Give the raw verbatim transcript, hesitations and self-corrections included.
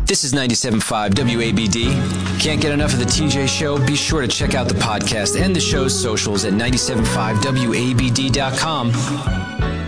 This is ninety-seven point five W A B D. Can't get enough of the T J Show? Be sure to check out the podcast and the show's socials at nine seven five W A B D dot com.